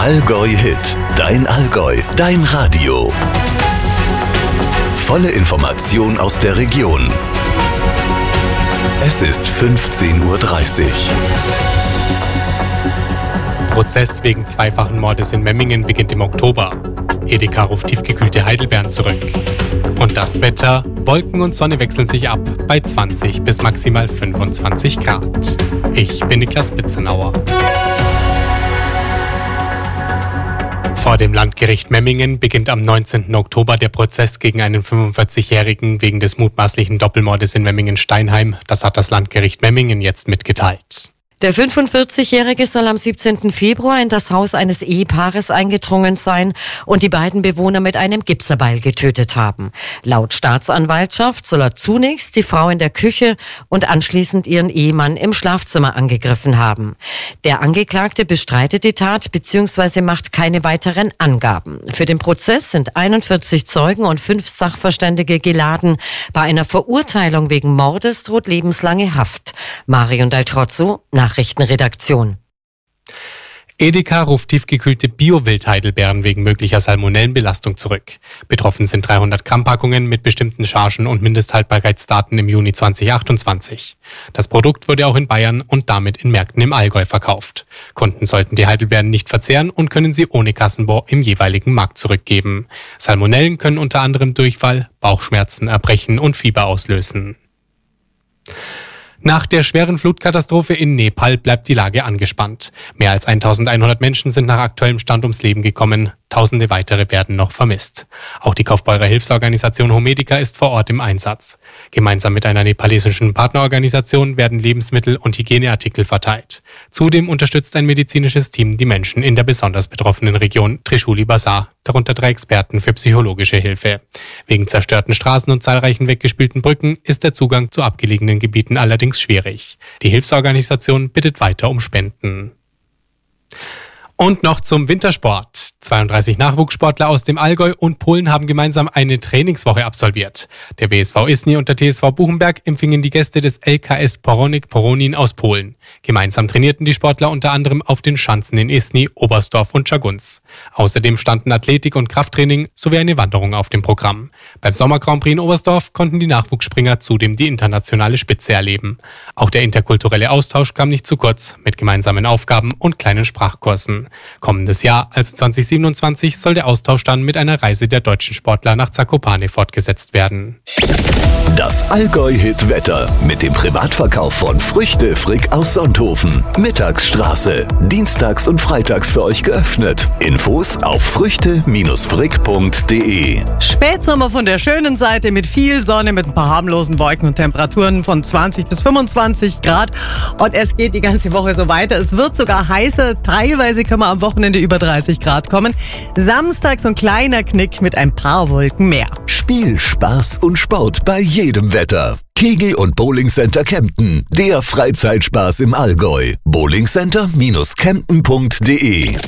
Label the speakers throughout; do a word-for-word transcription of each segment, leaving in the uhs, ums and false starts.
Speaker 1: Allgäu Hit, dein Allgäu, dein Radio. Volle Information aus der Region. Es ist fünfzehn Uhr dreißig.
Speaker 2: Prozess wegen zweifachen Mordes in Memmingen beginnt im Oktober. Edeka ruft tiefgekühlte Heidelbeeren zurück. Und das Wetter? Wolken und Sonne wechseln sich ab bei zwanzig bis maximal fünfundzwanzig Grad. Ich bin Niklas Bitzenauer. Vor dem Landgericht Memmingen beginnt am neunzehnten Oktober der Prozess gegen einen fünfundvierzigjährigen wegen des mutmaßlichen Doppelmordes in Memmingen-Steinheim. Das hat das Landgericht Memmingen jetzt mitgeteilt.
Speaker 3: Der fünfundvierzig-Jährige soll am siebzehnten Februar in das Haus eines Ehepaares eingedrungen sein und die beiden Bewohner mit einem Gipserbeil getötet haben. Laut Staatsanwaltschaft soll er zunächst die Frau in der Küche und anschließend ihren Ehemann im Schlafzimmer angegriffen haben. Der Angeklagte bestreitet die Tat bzw. macht keine weiteren Angaben. Für den Prozess sind einundvierzig Zeugen und fünf Sachverständige geladen. Bei einer Verurteilung wegen Mordes droht lebenslange Haft. Marion Daltrozzo, Nachrichtenredaktion.
Speaker 2: Edeka ruft tiefgekühlte Bio-Wild-Heidelbeeren wegen möglicher Salmonellenbelastung zurück. Betroffen sind dreihundert Gramm Packungen mit bestimmten Chargen und Mindesthaltbarkeitsdaten im Juni zweitausendachtundzwanzig. Das Produkt wurde auch in Bayern und damit in Märkten im Allgäu verkauft. Kunden sollten die Heidelbeeren nicht verzehren und können sie ohne Kassenbon im jeweiligen Markt zurückgeben. Salmonellen können unter anderem Durchfall, Bauchschmerzen, Erbrechen und Fieber auslösen. Nach der schweren Flutkatastrophe in Nepal bleibt die Lage angespannt. Mehr als eintausendeinhundert Menschen sind nach aktuellem Stand ums Leben gekommen. Tausende weitere werden noch vermisst. Auch die Kaufbeurer Hilfsorganisation Homedica ist vor Ort im Einsatz. Gemeinsam mit einer nepalesischen Partnerorganisation werden Lebensmittel und Hygieneartikel verteilt. Zudem unterstützt ein medizinisches Team die Menschen in der besonders betroffenen Region Trishuli Bazaar, darunter drei Experten für psychologische Hilfe. Wegen zerstörten Straßen und zahlreichen weggespülten Brücken ist der Zugang zu abgelegenen Gebieten allerdings schwierig. Die Hilfsorganisation bittet weiter um Spenden. Und noch zum Wintersport. zweiunddreißig Nachwuchssportler aus dem Allgäu und Polen haben gemeinsam eine Trainingswoche absolviert. Der W S V Isny und der T S V Buchenberg empfingen die Gäste des L K S Poronik Poronin aus Polen. Gemeinsam trainierten die Sportler unter anderem auf den Schanzen in Isny, Oberstdorf und Schagunz. Außerdem standen Athletik- und Krafttraining sowie eine Wanderung auf dem Programm. Beim Sommer Grand Prix in Oberstdorf konnten die Nachwuchsspringer zudem die internationale Spitze erleben. Auch der interkulturelle Austausch kam nicht zu kurz, mit gemeinsamen Aufgaben und kleinen Sprachkursen. Kommendes Jahr, also zweitausendsiebenundzwanzig, soll der Austausch dann mit einer Reise der deutschen Sportler nach Zakopane fortgesetzt werden.
Speaker 1: Das Allgäu-Hit-Wetter mit dem Privatverkauf von Früchte Frick aus Sonthofen. Mittagsstraße. Dienstags und freitags für euch geöffnet. Infos auf früchte Frick punkt de.
Speaker 4: Spätsommer von der schönen Seite mit viel Sonne, mit ein paar harmlosen Wolken und Temperaturen von zwanzig bis fünfundzwanzig Grad. Und es geht die ganze Woche so weiter. Es wird sogar heißer. Teilweise kann man am Wochenende über dreißig Grad kommen. Samstag so ein kleiner Knick mit ein paar Wolken mehr.
Speaker 1: Spiel, Spaß und Sport bei jedem Wetter. Kegel- und Bowlingcenter Kempten. Der Freizeitspaß im Allgäu. bowlingcenter Kempten punkt de.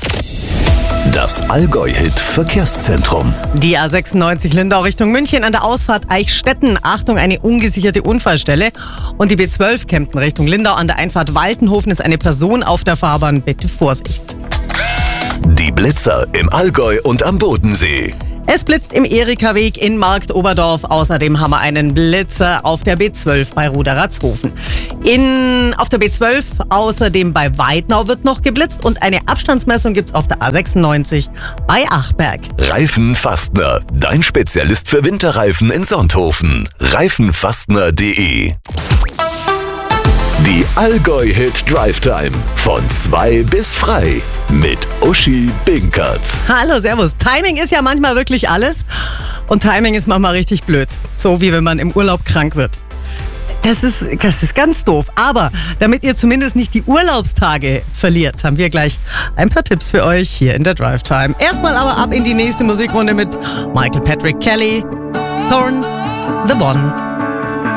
Speaker 1: Das Allgäu-Hit Verkehrszentrum.
Speaker 4: Die A sechsundneunzig Lindau Richtung München an der Ausfahrt Eichstätten. Achtung, eine ungesicherte Unfallstelle. Und die B zwölf Kempten Richtung Lindau an der Einfahrt Waltenhofen ist eine Person auf der Fahrbahn. Bitte Vorsicht.
Speaker 1: Die Blitzer im Allgäu und am Bodensee.
Speaker 4: Es blitzt im Erika-Weg in Marktoberdorf. Außerdem haben wir einen Blitzer auf der B zwölf bei Ruderatzhofen. In, auf der B zwölf außerdem bei Weidnau wird noch geblitzt und eine Abstandsmessung gibt's auf der A sechsundneunzig bei Achberg.
Speaker 1: Reifenfastner, dein Spezialist für Winterreifen in Sonthofen. reifenfastner punkt de. Die Allgäu-Hit Drive Time von zwei bis frei mit Uschi Binkert.
Speaker 4: Hallo, servus. Timing ist ja manchmal wirklich alles und Timing ist manchmal richtig blöd. So wie wenn man im Urlaub krank wird. Das ist, das ist ganz doof. Aber damit ihr zumindest nicht die Urlaubstage verliert, haben wir gleich ein paar Tipps für euch hier in der Drive Time. Erstmal aber ab in die nächste Musikrunde mit Michael Patrick Kelly, Thorn, The One.